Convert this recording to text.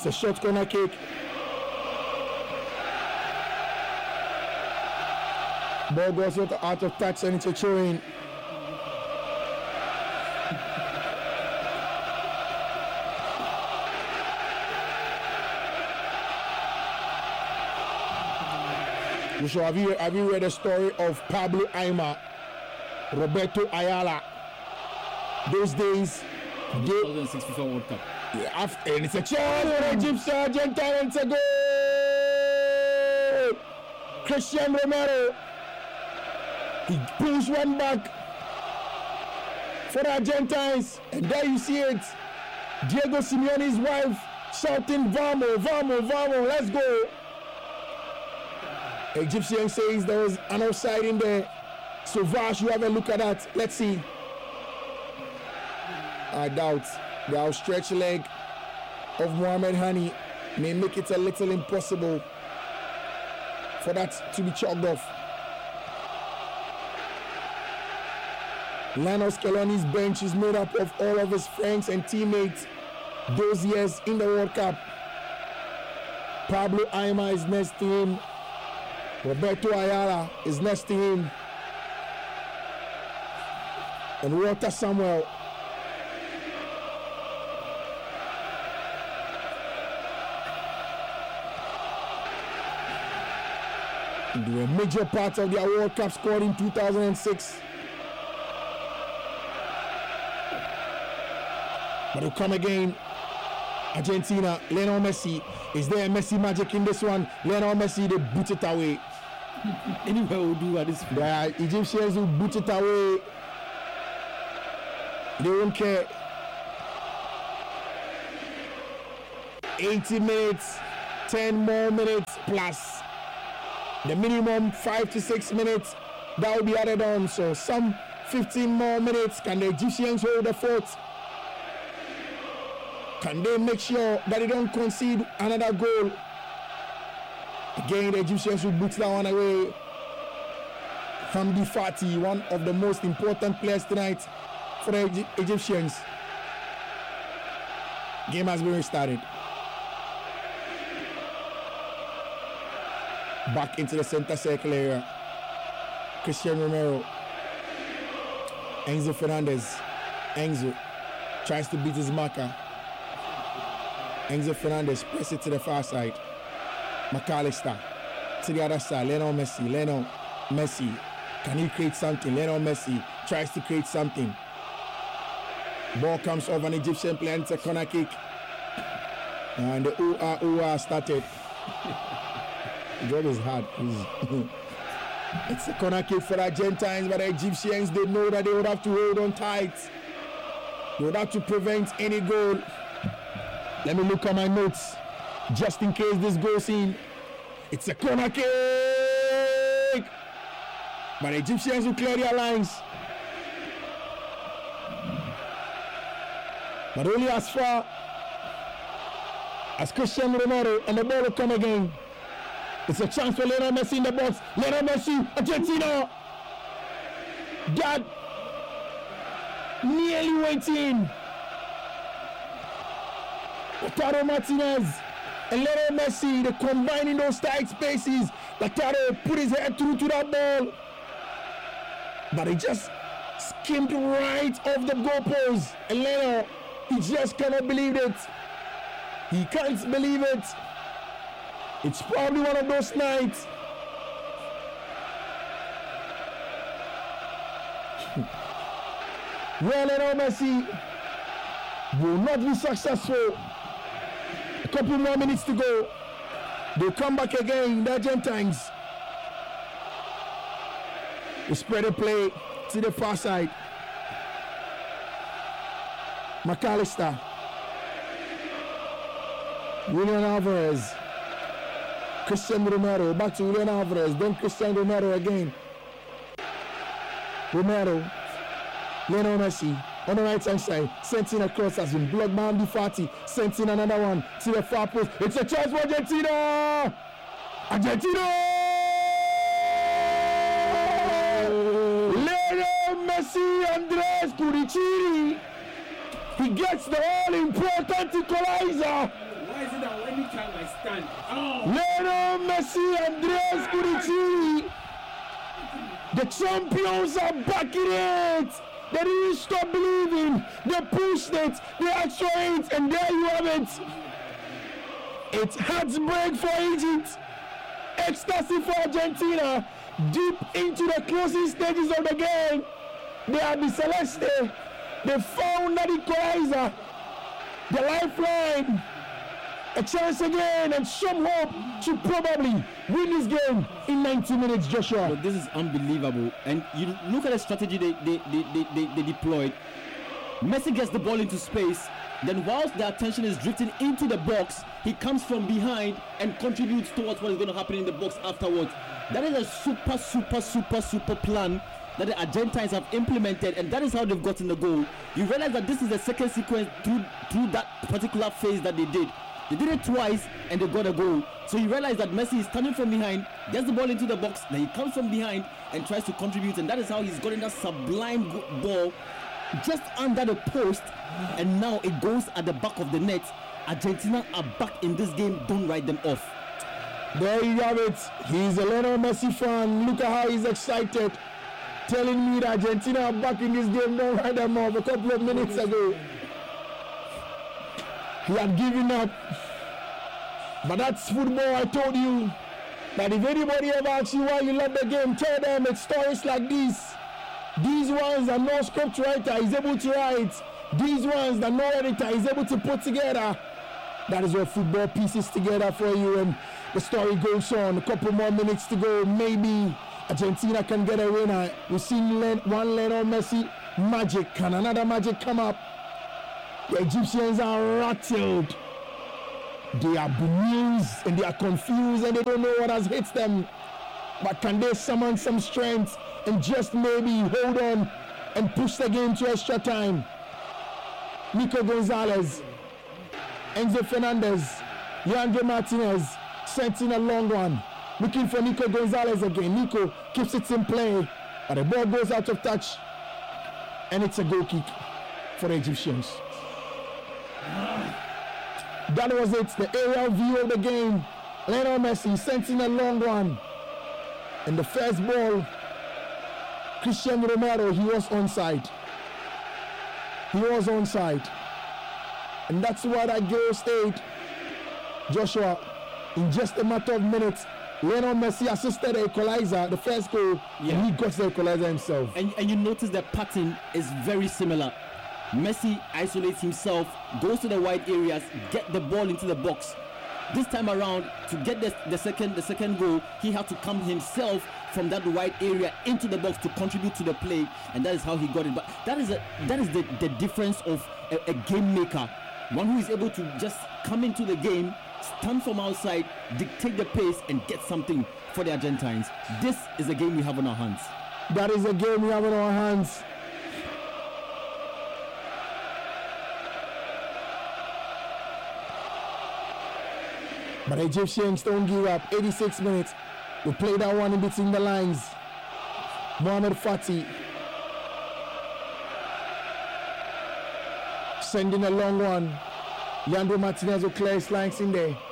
It's a short corner kick. Ball goes out of touch and it's a throw-in. Have you read the story of Pablo Aimar, Roberto Ayala? Those days, 2006 FIFA World Cup. After, and it's a chance for Egyptian Argentina. It's a goal. Christian Romero. He pulls one back for the Argentines, and there you see it. Diego Simeone's wife shouting, "Vamos, vamos, vamos, let's go." Egyptian says there was an offside in there. So Vash, you have a look at that. Let's see. I doubt the outstretched leg of Mohamed Hani may make it a little impossible for that to be chalked off. Lionel Scaloni's bench is made up of all of his friends and teammates those years in the World Cup. Pablo Aimar is next to him. Roberto Ayala is next to him. And Walter Samuel. They were major parts of their World Cup squad in 2006. But they'll come again. Argentina, Lionel Messi. Is there Messi magic in this one? Lionel Messi, they boot it away. Anywhere will do at this point. The Egyptians will boot it away. They won't care. 80 minutes, 10 more minutes plus the minimum 5 to 6 minutes that will be added on. So some 15 more minutes. Can the Egyptians hold the fort? Can they make sure that they don't concede another goal? Again, the Egyptians will boot that one away. Hamdi Fati, one of the most important players tonight for the Egyptians. Game has been restarted. Back into the center circle area. Christian Romero. Enzo Fernandez. Enzo tries to beat his marker. Enzo Fernandez press it to the far side. McAllister to the other side. Lionel Messi. Lionel Messi. Can he create something? Lionel Messi tries to create something. Ball comes off an Egyptian player. It's a corner kick. And the ooh started. The job is hard. It's a corner kick for the Argentines, but the Egyptians, they know that they would have to hold on tight. They would have to prevent any goal. Let me look at my notes, just in case this goes in. It's a corner kick! But the Egyptians will clear their lines. But only as far as Christian Romero, and the ball will come again. It's a chance for Lionel Messi in the box. Lionel Messi, Argentina! That nearly went in. Lautaro Martinez and Lionel Messi, they combine in those tight spaces. Lautaro put his head through to that ball, but he just skimmed right off the goalpost. And Lionel, he just cannot believe it. He can't believe it. It's probably one of those nights. Where Lionel Messi will not be successful. A couple more minutes to go. They'll come back again, the Argentines. They spread the play to the far side. McAllister. Julian Alvarez. Christian Romero. Back to Julian Alvarez. Then Christian Romero again. Romero. Lionel Messi. On the right hand side, sent in a cross, has been blocked by Hamdi Fati. Sent in another one to the far post. It's a chance for Argentina! Argentina! Lionel Messi, Andres Curicini. He gets the all-important equalizer. Why is it that Anytime I stand. Oh! Lionel Messi, Andreas Kuriciri. The champions are back in it. They didn't stop believing. They pushed it. They extra it. And there you have it. It's heartbreak for Egypt. Ecstasy for Argentina. Deep into the closing stages of the game. They are the Celeste. They found that equalizer. The lifeline. A chance again and some hope to probably win this game in 90 minutes, Joshua. But this is unbelievable. And you look at the strategy they deployed. Messi gets the ball into space. Then whilst the attention is drifting into the box, he comes from behind and contributes towards what is going to happen in the box afterwards. That is a super plan that the Argentines have implemented, and that is how they've gotten the goal. You realize that this is the second sequence through that particular phase that they did. They did it twice and they got a goal. So you realize that Messi is standing from behind, gets the ball into the box, then he comes from behind and tries to contribute, and that is how he's gotten that sublime ball just under the post, and now it goes at the back of the net. Argentina are back in this game. Don't write them off. There you have it. He's a Lionel Messi fan. Look at how he's excited, telling me that Argentina are back in this game. Don't write them off. A couple of minutes ago, he had given up. But that's football. I told you that if anybody ever asks you why you love the game, tell them it's stories like this. These ones that no script writer is able to write. These ones that no editor is able to put together. That is what football pieces together for you, and the story goes on. A couple more minutes to go. Maybe Argentina can get a winner. We've seen one Lionel Messi magic. Can another magic come up? The Egyptians are rattled. They are bemused and they are confused and they don't know what has hit them. But can they summon some strength and just maybe hold on and push the game to extra time? Nico Gonzalez, Enzo Fernandez, Leandro Martinez sent in a long one. Looking for Nico Gonzalez again. Nico keeps it in play, but the ball goes out of touch, and it's a goal kick for the Egyptians. That was it, the aerial view of the game. Lionel Messi sent in a long one. And the first ball, Cristiano Romero, he was onside. He was onside. And that's why that goal stayed. Joshua, in just a matter of minutes, Lionel Messi assisted the equalizer, the first goal, and he got the equalizer himself. And you notice the pattern is very similar. Messi isolates himself, goes to the wide areas, get the ball into the box. This time around, to get the second goal, he had to come himself from that wide area into the box to contribute to the play, and that is how he got it. But that is the difference of a game maker, one who is able to just come into the game, stand from outside, dictate the pace, and get something for the Argentines. This is a game we have on our hands. That is a game we have on our hands. But the Egyptians don't give up. 86 minutes. We play that one in between the lines. Mohamed Fati sending a long one. Leandro Martinez will clear his lines in there.